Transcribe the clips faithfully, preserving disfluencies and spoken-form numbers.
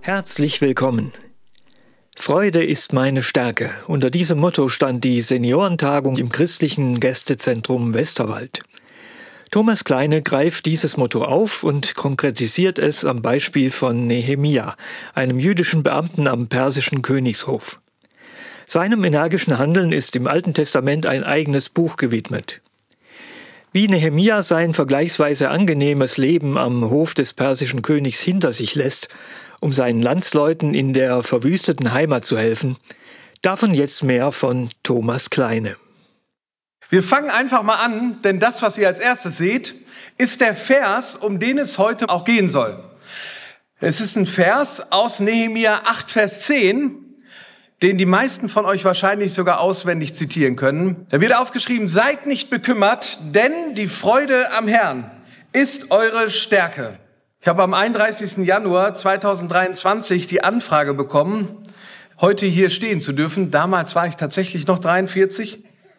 Herzlich willkommen. Freude ist meine Stärke. Unter diesem Motto stand die Seniorentagung im christlichen Gästezentrum Westerwald. Thomas Kleine greift dieses Motto auf und konkretisiert es am Beispiel von Nehemia, einem jüdischen Beamten am persischen Königshof. Seinem energischen Handeln ist im Alten Testament ein eigenes Buch gewidmet. Wie Nehemia sein vergleichsweise angenehmes Leben am Hof des persischen Königs hinter sich lässt, um seinen Landsleuten in der verwüsteten Heimat zu helfen, davon jetzt mehr von Thomas Kleine. Wir fangen einfach mal an, denn das, was ihr als erstes seht, ist der Vers, um den es heute auch gehen soll. Es ist ein Vers aus Nehemia acht, Vers zehn, den die meisten von euch wahrscheinlich sogar auswendig zitieren können. Da wird aufgeschrieben: Seid nicht bekümmert, denn die Freude am Herrn ist eure Stärke. Ich habe am einunddreißigsten Januar zweitausenddreiundzwanzig die Anfrage bekommen, heute hier stehen zu dürfen. Damals war ich tatsächlich noch dreiundvierzig.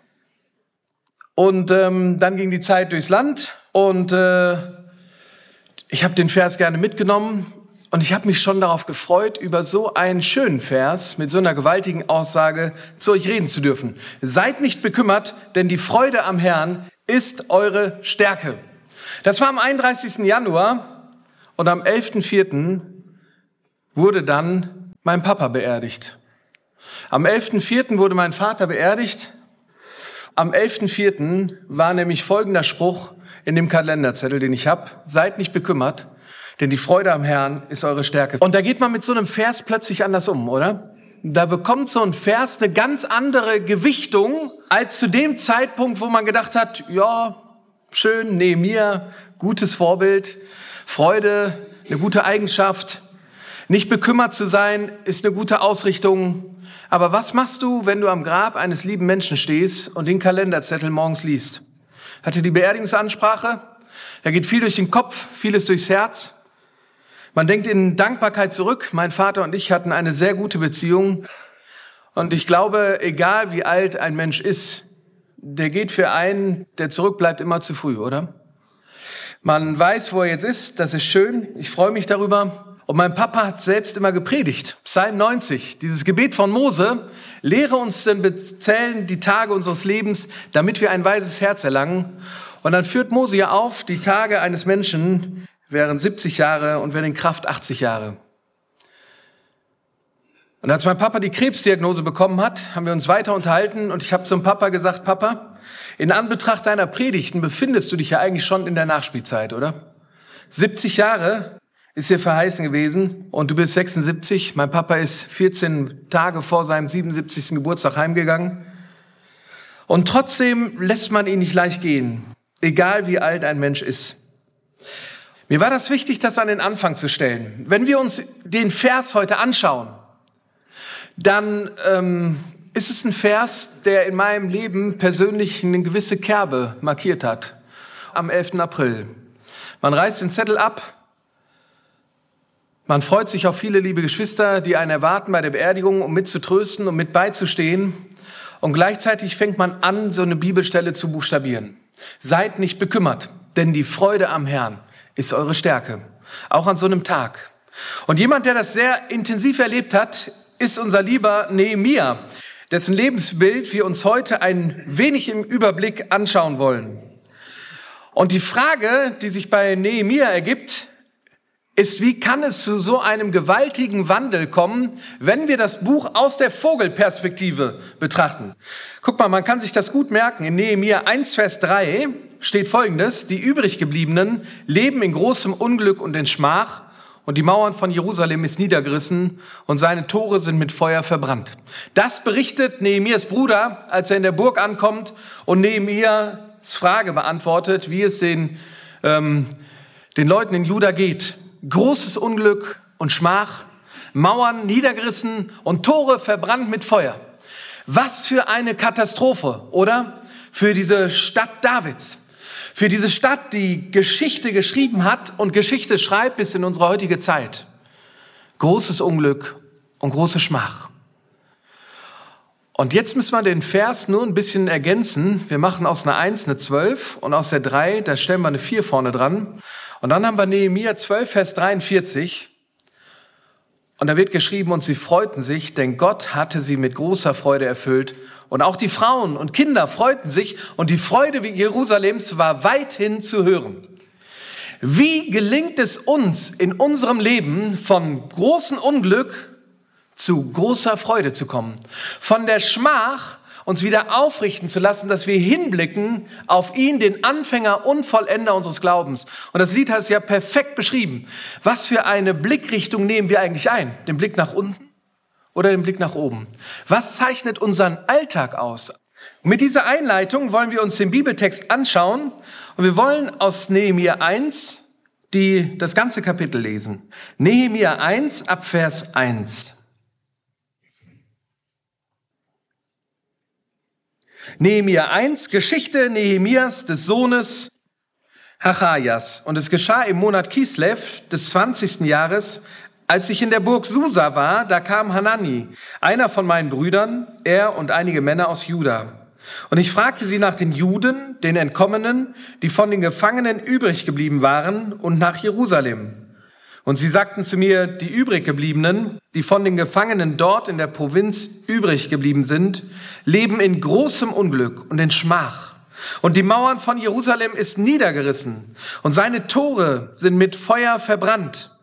Und ähm, dann ging die Zeit durchs Land und äh, ich habe den Vers gerne mitgenommen. Und ich habe mich schon darauf gefreut, über so einen schönen Vers mit so einer gewaltigen Aussage zu euch reden zu dürfen. Seid nicht bekümmert, denn die Freude am Herrn ist eure Stärke. Das war am einunddreißigsten Januar. Und am elften vierten wurde dann mein Papa beerdigt. Am elften vierten wurde mein Vater beerdigt. Am elften vierten war nämlich folgender Spruch in dem Kalenderzettel, den ich habe: Seid nicht bekümmert, denn die Freude am Herrn ist eure Stärke. Und da geht man mit so einem Vers plötzlich anders um, oder? Da bekommt so ein Vers eine ganz andere Gewichtung als zu dem Zeitpunkt, wo man gedacht hat, ja, schön, Nehemia, gutes Vorbild. Freude, eine gute Eigenschaft. Nicht bekümmert zu sein, ist eine gute Ausrichtung. Aber was machst du, wenn du am Grab eines lieben Menschen stehst und den Kalenderzettel morgens liest? Hatte die Beerdigungsansprache? Da geht viel durch den Kopf, vieles durchs Herz. Man denkt in Dankbarkeit zurück. Mein Vater und ich hatten eine sehr gute Beziehung. Und ich glaube, egal wie alt ein Mensch ist, der geht für einen, der zurückbleibt, immer zu früh, oder? Man weiß, wo er jetzt ist, das ist schön, ich freue mich darüber. Und mein Papa hat selbst immer gepredigt, Psalm neunzig, dieses Gebet von Mose: Lehre uns denn bezählen die Tage unseres Lebens, damit wir ein weises Herz erlangen. Und dann führt Mose ja auf, die Tage eines Menschen wären siebzig Jahre und wären in Kraft achtzig Jahre. Und als mein Papa die Krebsdiagnose bekommen hat, haben wir uns weiter unterhalten und ich habe zum Papa gesagt: Papa, in Anbetracht deiner Predigten befindest du dich ja eigentlich schon in der Nachspielzeit, oder? siebzig Jahre ist dir verheißen gewesen und du bist sechsundsiebzig. Mein Papa ist vierzehn Tage vor seinem siebenundsiebzigsten Geburtstag heimgegangen. Und trotzdem lässt man ihn nicht leicht gehen, egal wie alt ein Mensch ist. Mir war das wichtig, das an den Anfang zu stellen. Wenn wir uns den Vers heute anschauen, dann ähm, ist es ein Vers, der in meinem Leben persönlich eine gewisse Kerbe markiert hat. Am elften April. Man reißt den Zettel ab. Man freut sich auf viele liebe Geschwister, die einen erwarten bei der Beerdigung, um mitzutrösten, um mit beizustehen. Und gleichzeitig fängt man an, so eine Bibelstelle zu buchstabieren. Seid nicht bekümmert, denn die Freude am Herrn ist eure Stärke. Auch an so einem Tag. Und jemand, der das sehr intensiv erlebt hat, ist unser lieber Nehemia, dessen Lebensbild wir uns heute ein wenig im Überblick anschauen wollen. Und die Frage, die sich bei Nehemia ergibt, ist, wie kann es zu so einem gewaltigen Wandel kommen, wenn wir das Buch aus der Vogelperspektive betrachten? Guck mal, man kann sich das gut merken. In Nehemia eins, Vers drei steht Folgendes: Die übriggebliebenen leben in großem Unglück und in Schmach, und die Mauern von Jerusalem ist niedergerissen und seine Tore sind mit Feuer verbrannt. Das berichtet Nehemias Bruder, als er in der Burg ankommt und Nehemias Frage beantwortet, wie es den, ähm, den Leuten in Juda geht. Großes Unglück und Schmach, Mauern niedergerissen und Tore verbrannt mit Feuer. Was für eine Katastrophe, oder? Für diese Stadt Davids. Für diese Stadt, die Geschichte geschrieben hat und Geschichte schreibt bis in unsere heutige Zeit. Großes Unglück und große Schmach. Und jetzt müssen wir den Vers nur ein bisschen ergänzen. Wir machen aus einer eins eine zwölf und aus der drei, da stellen wir eine vier vorne dran. Und dann haben wir Nehemia zwölf, Vers dreiundvierzig. Und da wird geschrieben, und sie freuten sich, denn Gott hatte sie mit großer Freude erfüllt. Und auch die Frauen und Kinder freuten sich, und die Freude Jerusalems war weithin zu hören. Wie gelingt es uns in unserem Leben von großem Unglück zu großer Freude zu kommen? Von der Schmach uns wieder aufrichten zu lassen, dass wir hinblicken auf ihn, den Anfänger und Vollender unseres Glaubens. Und das Lied hat es ja perfekt beschrieben. Was für eine Blickrichtung nehmen wir eigentlich ein? Den Blick nach unten oder den Blick nach oben? Was zeichnet unseren Alltag aus? Und mit dieser Einleitung wollen wir uns den Bibeltext anschauen und wir wollen aus Nehemia eins die, das ganze Kapitel lesen. Nehemia eins ab Vers eins. Nehemia eins, Geschichte Nehemias des Sohnes Hachajas. Und es geschah im Monat Kislev des zwanzigsten Jahres, als ich in der Burg Susa war, da kam Hanani, einer von meinen Brüdern, er und einige Männer aus Juda. Und ich fragte sie nach den Juden, den Entkommenen, die von den Gefangenen übrig geblieben waren, und nach Jerusalem. Und sie sagten zu mir, die übriggebliebenen, die von den Gefangenen dort in der Provinz übrig geblieben sind, leben in großem Unglück und in Schmach. Und die Mauern von Jerusalem ist niedergerissen und seine Tore sind mit Feuer verbrannt.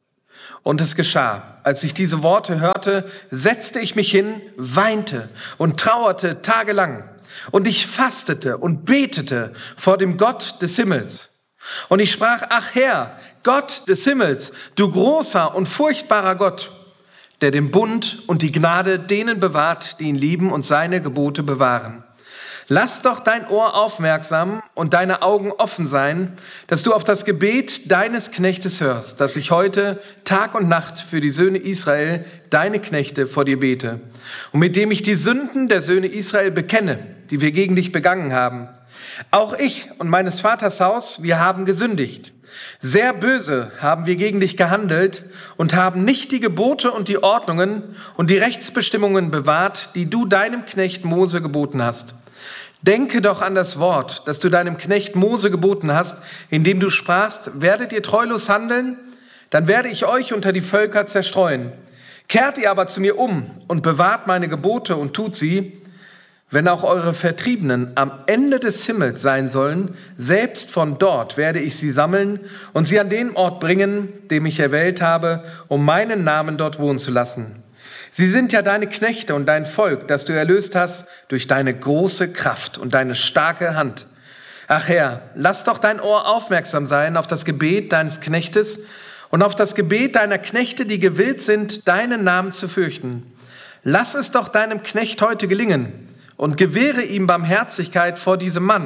Und es geschah, als ich diese Worte hörte, setzte ich mich hin, weinte und trauerte tagelang. Und ich fastete und betete vor dem Gott des Himmels. Und ich sprach, ach Herr, Gott des Himmels, du großer und furchtbarer Gott, der den Bund und die Gnade denen bewahrt, die ihn lieben und seine Gebote bewahren. Lass doch dein Ohr aufmerksam und deine Augen offen sein, dass du auf das Gebet deines Knechtes hörst, dass ich heute Tag und Nacht für die Söhne Israel, deine Knechte, vor dir bete, und mit dem ich die Sünden der Söhne Israel bekenne, die wir gegen dich begangen haben. Auch ich und meines Vaters Haus, wir haben gesündigt. Sehr böse haben wir gegen dich gehandelt und haben nicht die Gebote und die Ordnungen und die Rechtsbestimmungen bewahrt, die du deinem Knecht Mose geboten hast. Denke doch an das Wort, das du deinem Knecht Mose geboten hast, indem du sprachst, werdet ihr treulos handeln, dann werde ich euch unter die Völker zerstreuen. Kehrt ihr aber zu mir um und bewahrt meine Gebote und tut sie, wenn auch eure Vertriebenen am Ende des Himmels sein sollen, selbst von dort werde ich sie sammeln und sie an den Ort bringen, den ich erwählt habe, um meinen Namen dort wohnen zu lassen. Sie sind ja deine Knechte und dein Volk, das du erlöst hast durch deine große Kraft und deine starke Hand. Ach Herr, lass doch dein Ohr aufmerksam sein auf das Gebet deines Knechtes und auf das Gebet deiner Knechte, die gewillt sind, deinen Namen zu fürchten. Lass es doch deinem Knecht heute gelingen und gewähre ihm Barmherzigkeit vor diesem Mann.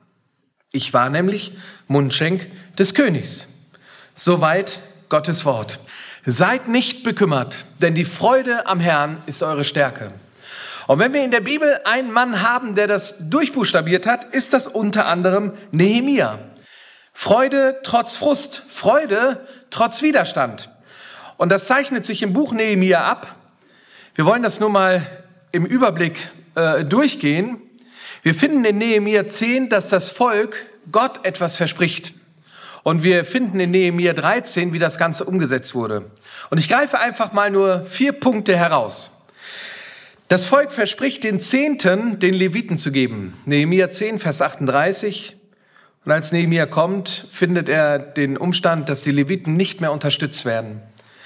Ich war nämlich Mundschenk des Königs. Soweit Gottes Wort. Seid nicht bekümmert, denn die Freude am Herrn ist eure Stärke. Und wenn wir in der Bibel einen Mann haben, der das durchbuchstabiert hat, ist das unter anderem Nehemia. Freude trotz Frust, Freude trotz Widerstand. Und das zeichnet sich im Buch Nehemia ab. Wir wollen das nur mal im Überblick äh, durchgehen. Wir finden in Nehemia zehn, dass das Volk Gott etwas verspricht. Und wir finden in Nehemia dreizehn, wie das Ganze umgesetzt wurde. Und ich greife einfach mal nur vier Punkte heraus. Das Volk verspricht, den Zehnten den Leviten zu geben. Nehemia zehn, Vers achtunddreißig. Und als Nehemia kommt, findet er den Umstand, dass die Leviten nicht mehr unterstützt werden.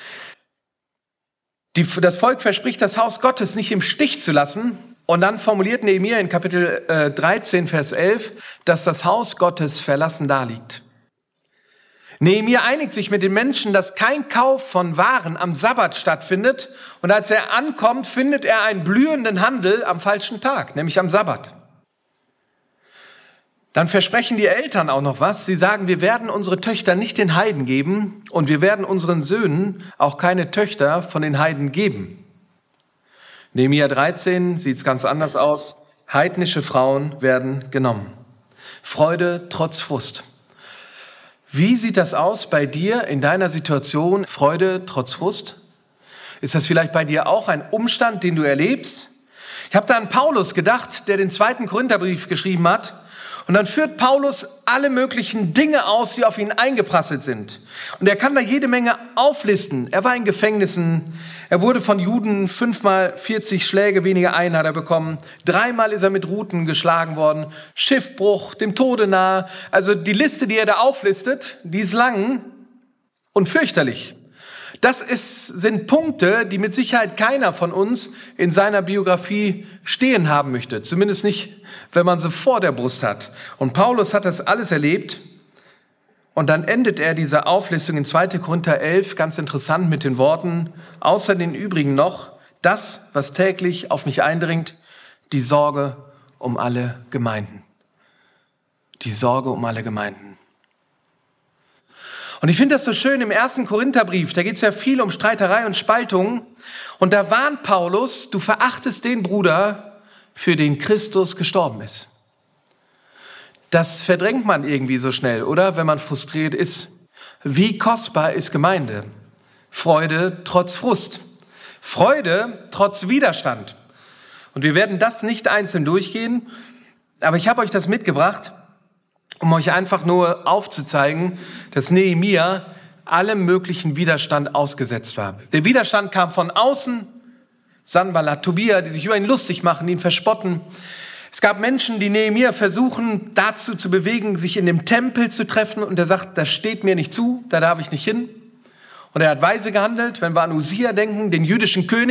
Die, das Volk verspricht, das Haus Gottes nicht im Stich zu lassen. Und dann formuliert Nehemia in Kapitel äh, dreizehn, Vers elf, dass das Haus Gottes verlassen daliegt. Nehemia einigt sich mit den Menschen, dass kein Kauf von Waren am Sabbat stattfindet. Und als er ankommt, findet er einen blühenden Handel am falschen Tag, nämlich am Sabbat. Dann versprechen die Eltern auch noch was. Sie sagen, wir werden unsere Töchter nicht den Heiden geben und wir werden unseren Söhnen auch keine Töchter von den Heiden geben. Nehemia dreizehn sieht es ganz anders aus. Heidnische Frauen werden genommen. Freude trotz Frust. Wie sieht das aus bei dir in deiner Situation, Freude trotz Frust? Ist das vielleicht bei dir auch ein Umstand, den du erlebst? Ich habe da an Paulus gedacht, der den zweiten Korintherbrief geschrieben hat. Und dann führt Paulus alle möglichen Dinge aus, die auf ihn eingeprasselt sind. Und er kann da jede Menge auflisten. Er war in Gefängnissen. Er wurde von Juden fünfmal vierzig Schläge weniger ein hat er bekommen. Dreimal ist er mit Ruten geschlagen worden. Schiffbruch, dem Tode nahe. Also die Liste, die er da auflistet, die ist lang und fürchterlich. Das ist, sind Punkte, die mit Sicherheit keiner von uns in seiner Biografie stehen haben möchte. Zumindest nicht, wenn man sie vor der Brust hat. Und Paulus hat das alles erlebt. Und dann endet er diese Auflistung in zweiter Korinther elf ganz interessant mit den Worten, außer den übrigen noch, das, was täglich auf mich eindringt, die Sorge um alle Gemeinden. Die Sorge um alle Gemeinden. Und ich finde das so schön im ersten Korintherbrief, da geht es ja viel um Streiterei und Spaltung. Und da warnt Paulus, du verachtest den Bruder, für den Christus gestorben ist. Das verdrängt man irgendwie so schnell, oder? Wenn man frustriert ist. Wie kostbar ist Gemeinde? Freude trotz Frust. Freude trotz Widerstand. Und wir werden das nicht einzeln durchgehen, aber ich habe euch das mitgebracht, um euch einfach nur aufzuzeigen, dass Nehemia allem möglichen Widerstand ausgesetzt war. Der Widerstand kam von außen, Sanballat, Tobia, die sich über ihn lustig machen, ihn verspotten. Es gab Menschen, die Nehemia versuchen, dazu zu bewegen, sich in dem Tempel zu treffen. Und er sagt, das steht mir nicht zu, da darf ich nicht hin. Und er hat weise gehandelt, wenn wir an Usia denken, den jüdischen König.